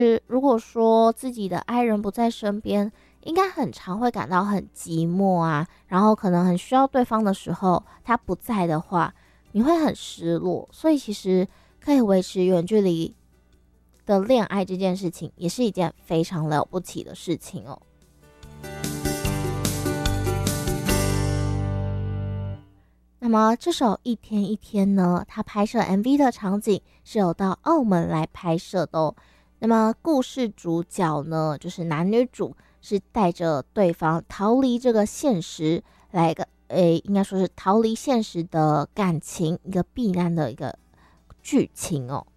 如果说自己的爱人不在身边，应该很常会感到很寂寞啊，然后可能很需要对方的时候，他不在的话，你会很失落。所以其实可以维持远距离的恋爱这件事情，也是一件非常了不起的事情哦。那么这首一天一天呢，它拍摄 MV 的场景是有到澳门来拍摄的哦。那么故事主角呢，就是男女主是带着对方逃离这个现实，来一个应该说是逃离现实的感情，一个避难的一个剧情哦。